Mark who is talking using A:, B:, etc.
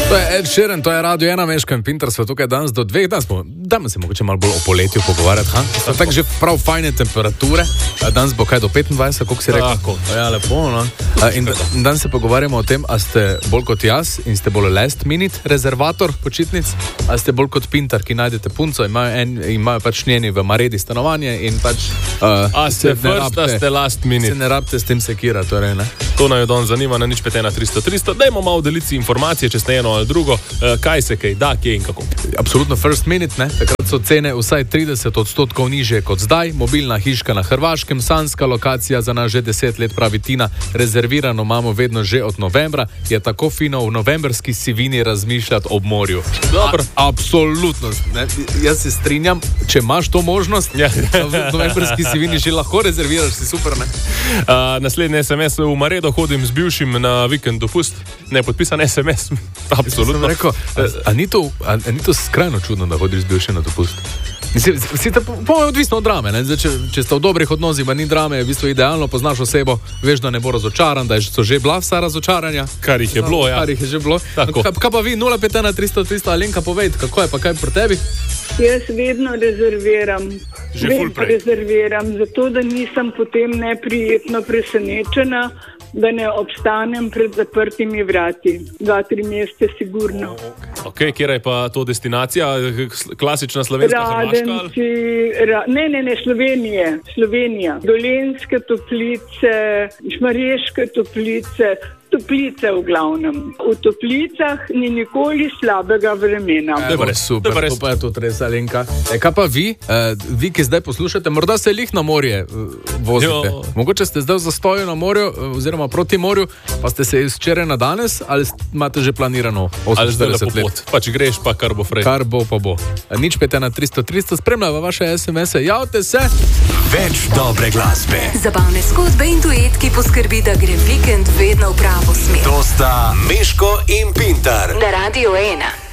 A: To je Ed Sheeran, to je Radio 1, Meško in Pintar, smo tukaj danes do 2. Danes se mogoče malo bolj o poletju pogovarjati, so tako že prav fajne temperature, danes bo kaj do 25, koliko si rekel?
B: Tako.
A: Ja, lepo, no. In danes se pogovarjamo o tem, a ste bolj kot jaz in ste bolj last minute rezervator počitnic, a ste bolj kot Pintar, ki najdete punco, imajo pač njeni v Maredi stanovanje in pač...
B: A ste first, a ste last minute.
A: Se ne rabite s tem sekira, torej, ne?
B: To naj jo don zanima na nič 5 300. Dajmo malo deliti informacije, če ste eno ali drugo, kaj se kaj da, kje in kako.
A: Absolutno first minute, ne? Takrat so cene vsaj 30% nižje kot zdaj, mobilna hiška na Hrvaškem, sanska lokacija za nas že 10 let, pravi Tina, rezervirano imamo vedno že od novembra, je tako fino v novemberski sivini razmišljati ob morju.
B: Dobro.
A: Absolutno, ne? Jaz se strinjam, če imaš to možnost,
B: Ja.
A: v novemberski sivini že lahko rezerviraš, si super, ne?
B: Naslednji SMS v Maredo hodim z bivšim na vikend dopust. Ne, podpisan SMS. Absolutno.
A: Sem rekel, a ni to skrajno čudno, da hodiš z bivšim na dopust? Mislim, je odvisno od drame, ne? Zdaj, če sta v dobrih odnosih, pa ni drame, je v bistvu idealno, poznaš osebo, veš, da ne bo razočaran, da so že bila vsa razočaranja.
B: Kar jih je bilo, ja.
A: Kar jih je že bilo.
B: Tako.
A: Kaj pa vi, 051 300, Alenka, povejte, kako je pa kaj pri tebi?
C: Jaz vedno rezerviram.
B: Že ful prej.
C: Rezerviram, zato da nisem potem neprijetno presenečena, da ne obstanem pred zaprtimi vrati. 2-3 mesece sigurno.
B: Ok, kjera je pa to destinacija? Klasična slovenska Hrvaška?
C: Radenci, ne, Slovenija. Dolenjske toplice, Šmarješke toplice v glavnem. V toplicah ni nikoli slabega vremena.
A: Dobre, super, to pa je tudi res, Alenka. Kaj pa vi, ki zdaj poslušate, morda se lih na morje vozite.
B: Jo.
A: Mogoče ste zdaj v zastoju na morju, oziroma proti morju, pa ste se iz včeraj na danes, ali imate že planirano
B: Ali zdaj
A: 48
B: lepo
A: let?
B: pot. Pač greš pa kar bo frej.
A: Kar bo pa bo. Nič 5 300, spremljava vaše SMS-e, javite se!
D: Več dobre glasbe.
E: Zabavne zgodbe in duet, ki poskrbi, da gre vikend vedno v pravo smer.
D: To sta Meško in Pintar.
E: Na Radio 1.